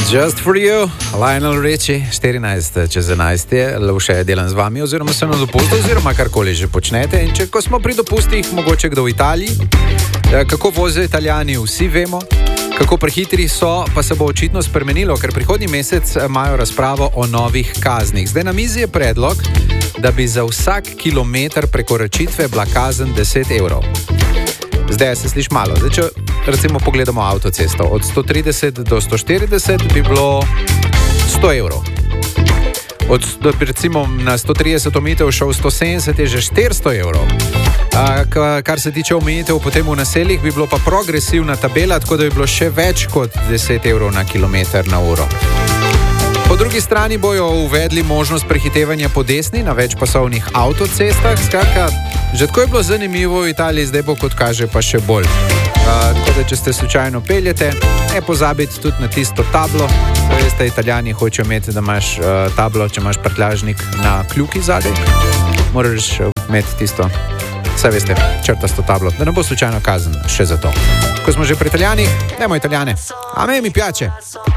Just for you, Lionel Richie, 14 čez 11 je, Lovše je delan z vami, oziroma se na dopustu, oziroma karkoli že počnete. In če ko smo pri dopustih, mogoče kdo v Italiji, kako vozijo Italijani, vsi vemo, kako prehitri so, pa se bo očitno spremenilo, ker prihodnji mesec imajo razpravo o novih kaznih. Zdaj na mizi je predlog, da bi za vsak kilometr prekoračitve bila kazen 10 evrov. Zdaj se sliši malo. Zdaj, če recimo pogledamo avtocesto, od 130 do 140 bi bilo 100 evrov. Recimo na 130 omejitev šel 170 je že 400 evrov. Kar se tiče omejitev potem v naseljih, bi bilo pa progresivna tabela, tako da bi bilo še več kot 10 evrov na kilometr na uro. Po drugi strani bojo uvedli možnost prehitevanja po desni na večpasovnih avtocestah. Skratka, že tako je bilo zanimivo v Italiji, zdaj bo, kot kaže, pa še bolj. Tako da, če ste slučajno peljete, ne pozabite tudi na tisto tablo. Veste, Italijani hočejo imeti, da imaš tablo, če imaš prtljažnik na kljuki zadaj. Moraš imeti tisto, saj veste, črtasto tablo, da ne bo slučajno kazen še za to. Ko smo že pri Italijanih, dajmo Italijane. A me mi piace.